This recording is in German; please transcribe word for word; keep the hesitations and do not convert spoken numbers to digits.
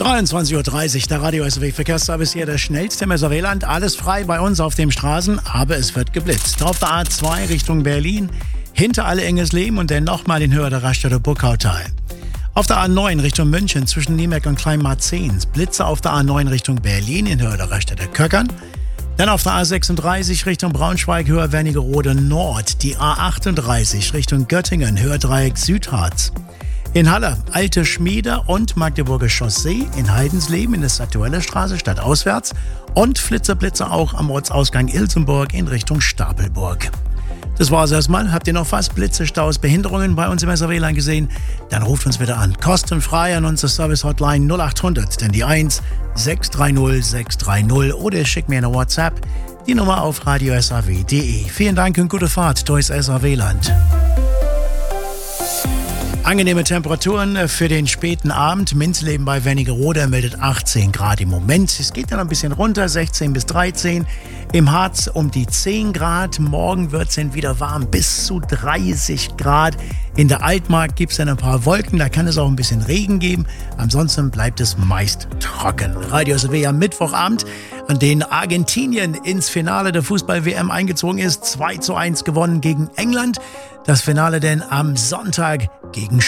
dreiundzwanzig Uhr dreißig, der Radio S R W Verkehrsservice hier, der schnellste im S R W-Land. Alles frei bei uns auf den Straßen, aber es wird geblitzt. Auf der A zwei Richtung Berlin, hinter alle Engesleben und dann nochmal in Höhe der Raststätte Burgautal. Auf der A neun Richtung München zwischen Niemek und Kleinmarzens, Blitze auf der A neun Richtung Berlin in Höhe der Raststätte Köckern. Dann auf der A sechsunddreißig Richtung Braunschweig, Höhe Wernigerode Nord, die A achtunddreißig Richtung Göttingen, Höhe Dreieck Südharz. In Halle, Alte Schmiede und Magdeburger Chaussee, in Heidensleben in der aktuelle Straße stadtauswärts und Flitzer-Blitzer auch am Ortsausgang Ilsenburg in Richtung Stapelburg. Das war's erstmal. Habt ihr noch fast Blitze, Staus, Behinderungen bei uns im S R W-Land gesehen? Dann ruft uns bitte an. Kostenfrei an unsere Service-Hotline null achthundert, denn die eins sechs drei null sechs drei null oder schickt mir eine WhatsApp, die Nummer auf radio s r w punkt d e. Vielen Dank und gute Fahrt durchs S R W-Land. Angenehme Temperaturen für den späten Abend. Minzleben bei Wernigerode meldet achtzehn Grad im Moment. Es geht dann ein bisschen runter, sechzehn bis dreizehn. Im Harz um die zehn Grad. Morgen wird es dann wieder warm, bis zu dreißig Grad. In der Altmark gibt es dann ein paar Wolken, da kann es auch ein bisschen Regen geben. Ansonsten bleibt es meist trocken. Radio S R W am Mittwochabend, an den Argentinien ins Finale der Fußball-W M eingezogen ist. zwei zu eins gewonnen gegen England. Das Finale denn am Sonntag gegen